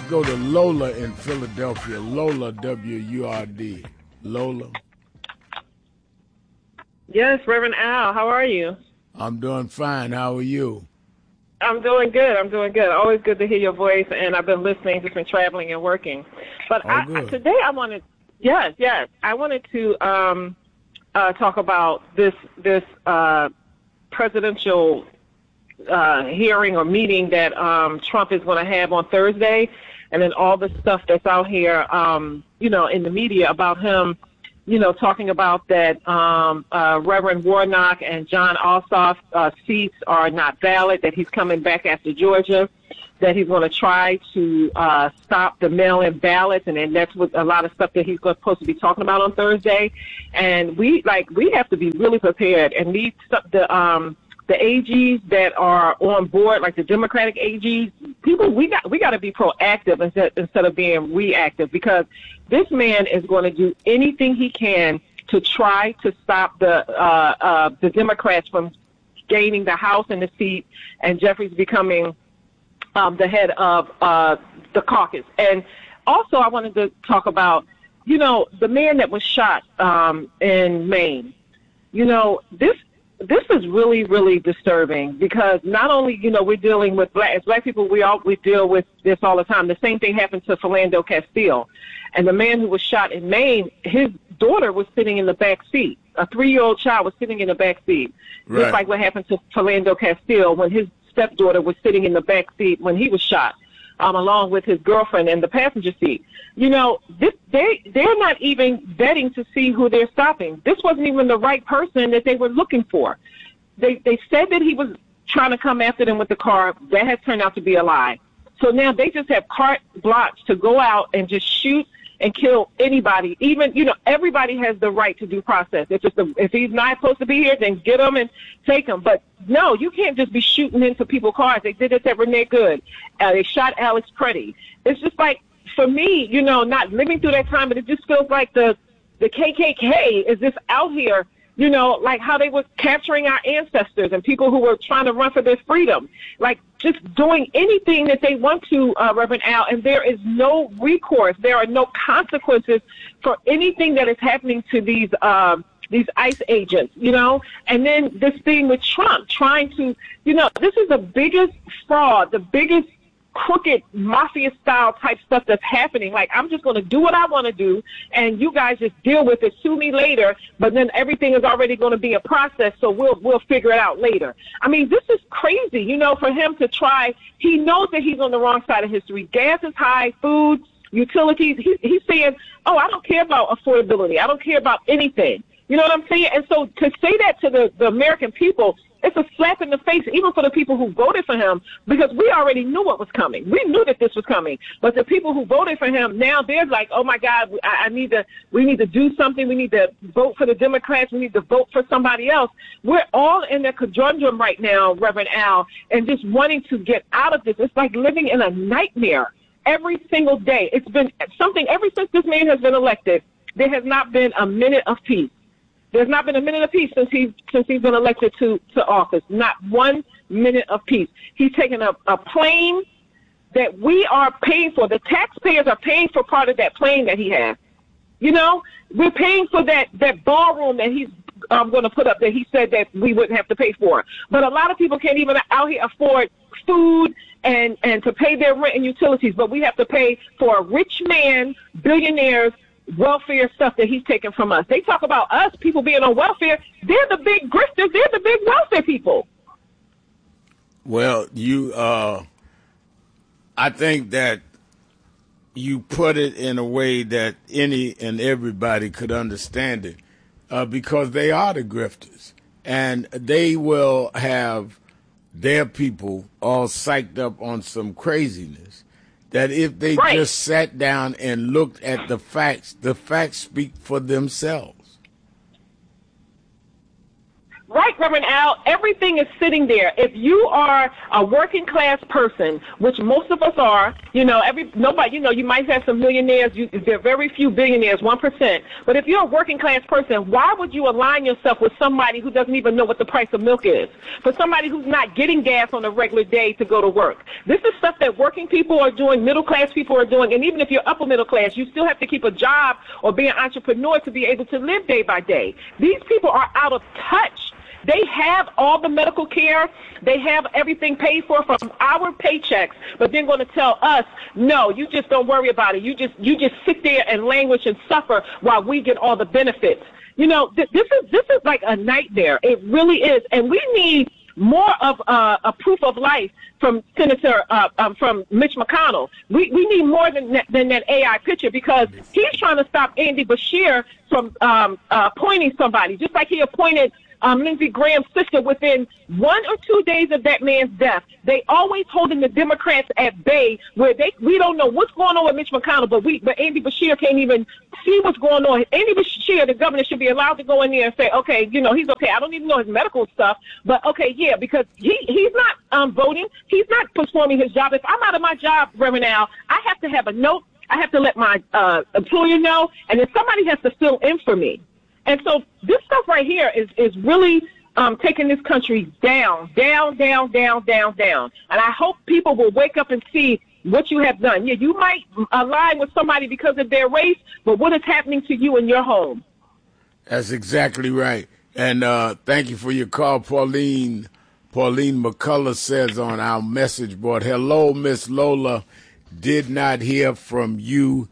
go to Lola in Philadelphia. Lola, W-U-R-D. Lola. Yes, Reverend Al, how are you? I'm doing fine. How are you? I'm doing good. Always good to hear your voice, and I've been listening, just been traveling and working. But today I wanted to talk about this presidential hearing or meeting that Trump is going to have on Thursday, and then all the stuff that's out here, in the media about him, talking about that Reverend Warnock and John Ossoff's seats are not valid, that he's coming back after Georgia, that he's going to try to stop the mail-in ballots, and then that's what a lot of stuff that he's supposed to be talking about on Thursday. And we have to be really prepared, and the AGs that are on board, like the Democratic AGs, people, we got to be proactive instead of being reactive, because this man is going to do anything he can to try to stop the Democrats from gaining the House and the seat, and Jeffries becoming the head of the caucus. And also, I wanted to talk about, the man that was shot in Maine. This is really, really disturbing, because not only, we're dealing with as black people, we deal with this all the time. The same thing happened to Philando Castile. And the man who was shot in Maine, his daughter was sitting in the back seat. A 3-year-old child was sitting in the back seat. Right. Just like what happened to Philando Castile when his stepdaughter was sitting in the back seat when he was shot, along with his girlfriend in the passenger seat. They're not even vetting to see who they're stopping. This wasn't even the right person that they were looking for. They said that he was trying to come after them with the car. That has turned out to be a lie. So now they just have carte blanche to go out and just shoot and kill anybody. Even, everybody has the right to due process. If he's not supposed to be here, then get him and take him. But no, you can't just be shooting into people's cars. They did this at Renee Good. They shot Alex Preddy. It's just like, for me, not living through that time, but it just feels like the KKK is just out here, like how they were capturing our ancestors and people who were trying to run for their freedom, like just doing anything that they want to, Reverend Al, and there is no recourse. There are no consequences for anything that is happening to these ICE agents, and then this thing with Trump trying to, this is the biggest fraud, the biggest crooked mafia style type stuff that's happening. Like, I'm just going to do what I want to do, and you guys just deal with it, sue me later, but then everything is already going to be a process, so we'll figure it out later. I mean, this is crazy, for him to try. He knows that he's on the wrong side of history. Gas is high, food, utilities. He's saying, oh, I don't care about affordability. I don't care about anything. You know what I'm saying? And so to say that to the American people, it's a slap in the face, even for the people who voted for him, because we already knew what was coming. We knew that this was coming. But the people who voted for him, now they're like, oh, my God, we need to do something. We need to vote for the Democrats. We need to vote for somebody else. We're all in a conundrum right now, Reverend Al, and just wanting to get out of this. It's like living in a nightmare every single day. It's been something ever since this man has been elected. There has not been a minute of peace. There's not been a minute of peace since he's been elected to office. Not 1 minute of peace. He's taken a plane that we are paying for. The taxpayers are paying for part of that plane that he has. We're paying for that ballroom that he's going to put up that he said that we wouldn't have to pay for. But a lot of people can't even out here afford food and to pay their rent and utilities. But we have to pay for a rich man, billionaires, welfare stuff that he's taken from us. They talk about us, people being on welfare. They're the big grifters. They're the big welfare people. Well, I think that you put it in a way that any and everybody could understand it, because they are the grifters, and they will have their people all psyched up on some craziness. That if they just sat down and looked at the facts speak for themselves. Right, Reverend Al, everything is sitting there. If you are a working class person, which most of us are, Nobody, you might have some millionaires. There are very few billionaires, 1%. But if you're a working class person, why would you align yourself with somebody who doesn't even know what the price of milk is? For somebody who's not getting gas on a regular day to go to work. This is stuff that working people are doing, middle class people are doing, and even if you're upper middle class, you still have to keep a job or be an entrepreneur to be able to live day by day. These people are out of touch. They have all the medical care. They have everything paid for from our paychecks, but they're going to tell us, no, you just don't worry about it. You just sit there and languish and suffer while we get all the benefits. This is like a nightmare. It really is, and we need more of a proof of life from from Mitch McConnell. We need more than that AI picture, because he's trying to stop Andy Beshear from appointing somebody, just like he appointed Lindsey Graham's sister within 1 or 2 days of that man's death. They always holding the Democrats at bay, where we don't know what's going on with Mitch McConnell, but Andy Beshear can't even see what's going on. Andy Beshear, the governor, should be allowed to go in there and say, okay, he's okay. I don't even know his medical stuff, but okay, yeah, because he's not voting. He's not performing his job. If I'm out of my job, Reverend Al, I have to have a note. I have to let my employer know, and then somebody has to fill in for me. And so this stuff right here is really taking this country down. And I hope people will wake up and see what you have done. Yeah, you might align with somebody because of their race, but what is happening to you in your home? That's exactly right. And thank you for your call, Pauline. Pauline McCullough says on our message board, hello, Miss Lola. Did not hear from you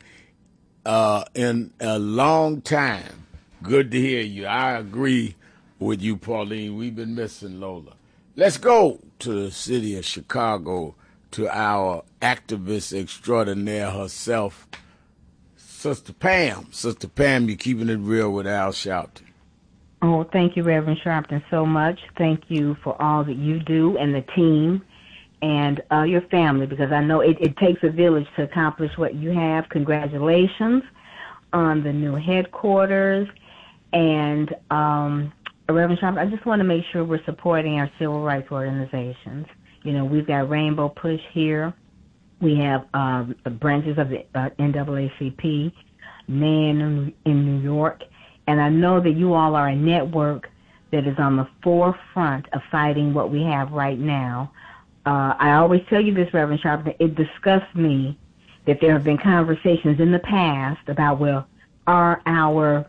in a long time. Good to hear you. I agree with you, Pauline. We've been missing Lola. Let's go to the city of Chicago, to our activist extraordinaire herself, Sister Pam. Sister Pam, you're keeping it real with Al Sharpton. Oh, thank you, Reverend Sharpton, so much. Thank you for all that you do and the team and your family, because I know it takes a village to accomplish what you have. Congratulations on the new headquarters. And Reverend Sharp, I just want to make sure we're supporting our civil rights organizations. We've got Rainbow Push here. We have branches of the NAACP, NAN in New York. And I know that you all are a network that is on the forefront of fighting what we have right now. I always tell you this, Reverend Sharp, that it disgusts me that there have been conversations in the past about, well, are our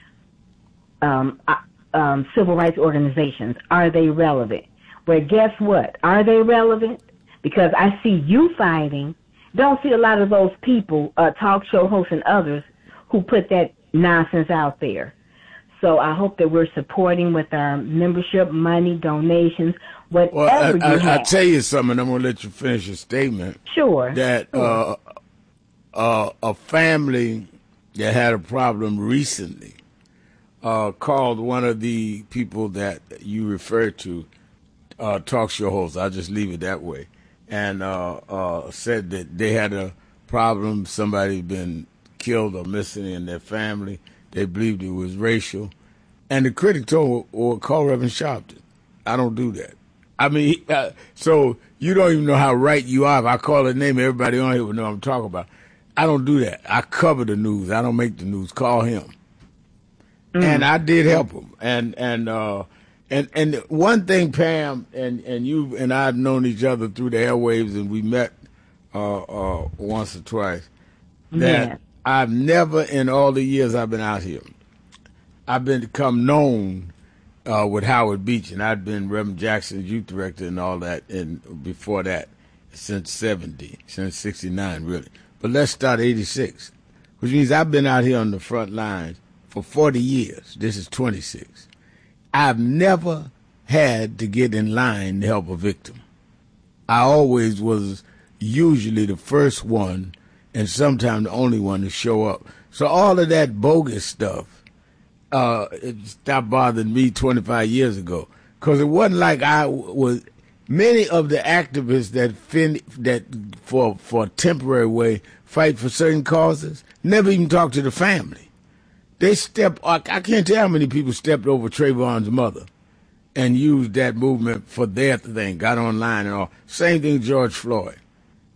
civil rights organizations, are they relevant? Well, guess what? Are they relevant? Because I see you fighting. Don't see a lot of those people, talk show hosts and others, who put that nonsense out there. So I hope that we're supporting with our membership, money, donations, whatever you have. I'll tell you something. I'm going to let you finish your statement. Sure. That a family that had a problem recently called one of the people that you referred to, talk show host, I'll just leave it that way, and said that they had a problem, somebody had been killed or missing in their family. They believed it was racial. And the critic told, or call Reverend Sharpton. I don't do that. I mean, so you don't even know how right you are. If I call a name, everybody on here would know what I'm talking about. I don't do that. I cover the news. I don't make the news. Call him. And I did help him. And one thing, Pam, and you and I have known each other through the airwaves, and we met once or twice, that I've never, in all the years I've been out here, I've become known with Howard Beach, and I'd been Reverend Jackson's youth director and all that, and before that, since 69, really. But let's start 86, which means I've been out here on the front lines for 40 years. This is 26. I've never had to get in line to help a victim. I always was usually the first one and sometimes the only one to show up. So all of that bogus stuff, it stopped bothering me 25 years ago. Because it wasn't like I was, many of the activists that for a temporary way fight for certain causes never even talk to the family. They I can't tell how many people stepped over Trayvon's mother and used that movement for their thing, got online and all. Same thing George Floyd.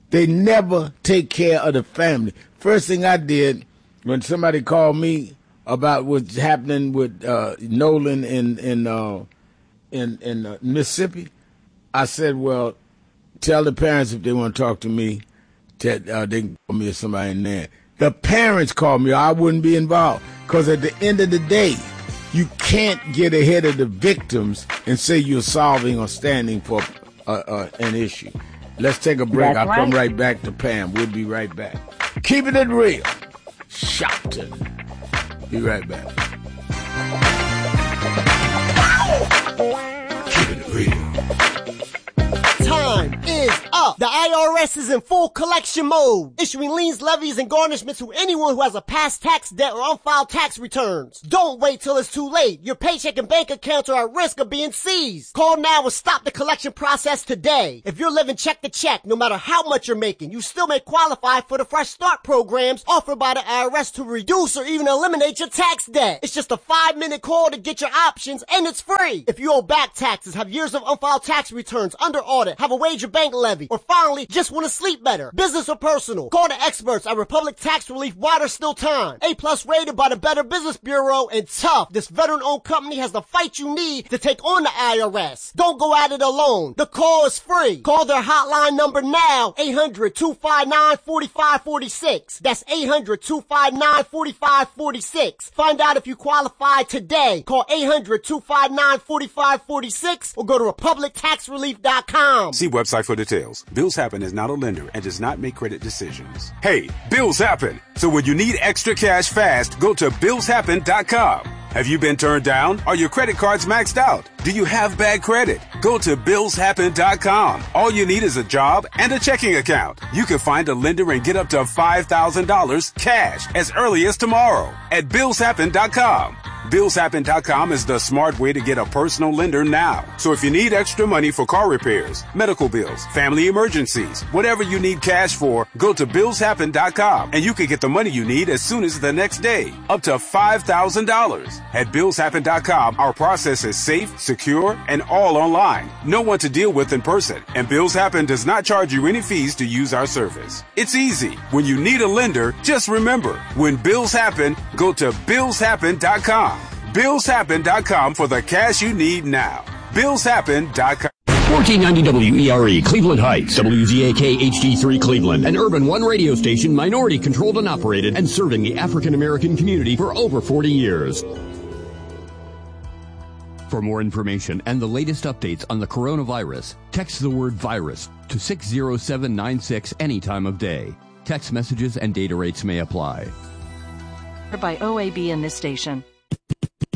They never take care of the family. First thing I did when somebody called me about what's happening with Nolan in Mississippi, I said, well, tell the parents if they want to talk to me, they can call me or somebody in there. The parents called me, or I wouldn't be involved. Because at the end of the day, you can't get ahead of the victims and say you're solving or standing for an issue. Let's take a break. I'll come right back to Pam. We'll be right back. Keeping it real. Shopton. Be right back. Keeping it real. Time is up. The IRS is in full collection mode, issuing liens, levies, and garnishments to anyone who has a past tax debt or unfiled tax returns. Don't wait till it's too late. Your paycheck and bank accounts are at risk of being seized. Call now and stop the collection process today. If you're living check to check, no matter how much you're making, you still may qualify for the Fresh Start programs offered by the IRS to reduce or even eliminate your tax debt. It's just a 5-minute call to get your options, and it's free. If you owe back taxes, have years of unfiled tax returns under audit, have a wage or bank levy, or finally just want to sleep better, business or personal, call the experts at Republic Tax Relief while there's still time. A+ rated by the Better Business Bureau, and tough. This veteran-owned company has the fight you need to take on the IRS. Don't go at it alone. The call is free. Call their hotline number now, 800-259-4546. That's 800-259-4546. Find out if you qualify today. Call 800-259-4546 or go to republictaxrelief.com. See website for details. Bills Happen is not a lender and does not make credit decisions. Hey, bills happen. So when you need extra cash fast, go to billshappen.com. Have you been turned down? Are your credit cards maxed out? Do you have bad credit? Go to billshappen.com. All you need is a job and a checking account. You can find a lender and get up to $5,000 cash as early as tomorrow at billshappen.com. Billshappen.com is the smart way to get a personal lender now. So if you need extra money for car repairs, medical bills, family emergencies, whatever you need cash for, go to billshappen.com and you can get the money you need as soon as the next day, up to $5,000. At billshappen.com, our process is safe, secure, and all online. No one to deal with in person, and Bills Happen does not charge you any fees to use our service. It's easy. When you need a lender, just remember, when bills happen, go to billshappen.com. billshappen.com for the cash you need now. billshappen.com. 1490 WERE, Cleveland Heights, WZAK HD3 Cleveland, an Urban One radio station, minority controlled and operated, and serving the African American community for over 40 years. For more information and the latest updates on the coronavirus, text the word virus to 60796 any time of day. Text messages and data rates may apply. By OAB and this station.